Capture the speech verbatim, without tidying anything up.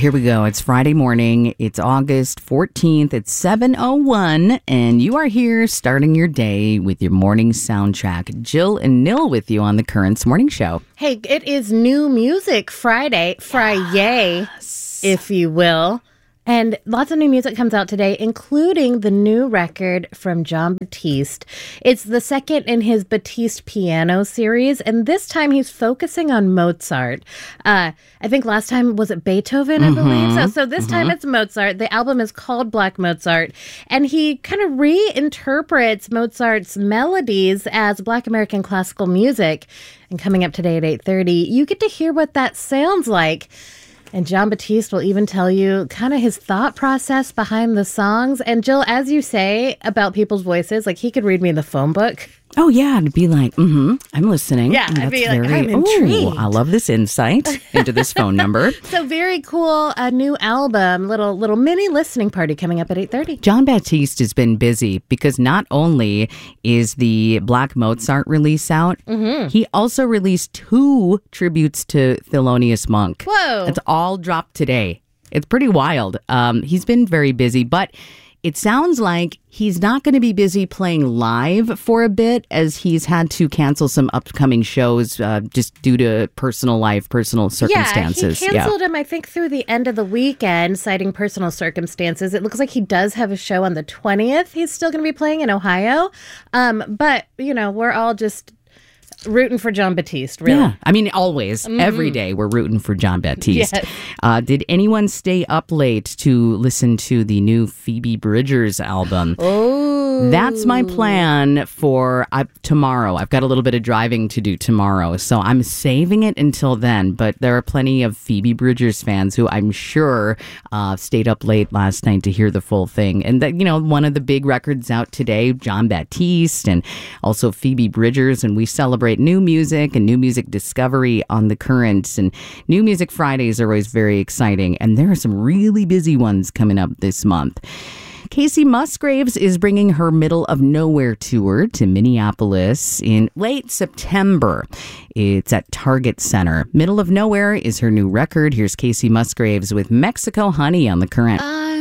here we go. It's Friday morning. It's August fourteenth. It's seven oh one, and you are here starting your day with your morning soundtrack. Jill and Nil with you on the Currents Morning Show. Hey, it is New Music Friday, Friday, yes. if you will. And lots of new music comes out today, including the new record from Jon Batiste. It's the second in his Batiste piano series, and this time he's focusing on Mozart. Uh, I think last time, was it Beethoven, I Mm-hmm. believe? So, so this Mm-hmm. time it's Mozart. The album is called Black Mozart, and he kind of reinterprets Mozart's melodies as Black American classical music. And coming up today at eight thirty, you get to hear what that sounds like. And Jon Batiste will even tell you kind of his thought process behind the songs. And Jill, as you say about people's voices, like he could read me the phone book. Oh, yeah. To be like, mm-hmm, I'm listening. Yeah, and I'd be that's like, very, I'm intrigued. ooh, I love this insight into this phone number. So very cool. A new album, little little mini listening party coming up at eight thirty. Jon Batiste has been busy because not only is the Black Mozart release out, mm-hmm. he also released two tributes to Thelonious Monk. Whoa. It's all dropped today. It's pretty wild. Um, he's been very busy, but it sounds like he's not going to be busy playing live for a bit, as he's had to cancel some upcoming shows uh, just due to personal life, personal circumstances. Yeah, he canceled yeah. him, I think, through the end of the weekend, citing personal circumstances. It looks like he does have a show on the twentieth. He's still going to be playing in Ohio. Um, but, you know, we're all just rooting for Jon Batiste, really. Yeah, I mean, always, mm-hmm. every day we're rooting for Jon Batiste. Yes. Uh, did anyone stay up late to listen to the new Phoebe Bridgers album? Oh. That's my plan for uh, tomorrow. I've got a little bit of driving to do tomorrow, so I'm saving it until then. But there are plenty of Phoebe Bridgers fans who I'm sure uh, stayed up late last night to hear the full thing. And that, you know, one of the big records out today, Jon Batiste and also Phoebe Bridgers, and we celebrate new music and new music discovery on the Currents. And New Music Fridays are always very exciting, and there are some really busy ones coming up this month. Kacey Musgraves is bringing her Middle of Nowhere tour to Minneapolis in late September. It's at Target Center. Middle of Nowhere is her new record. Here's Kacey Musgraves with Mexico Honey on the Current. I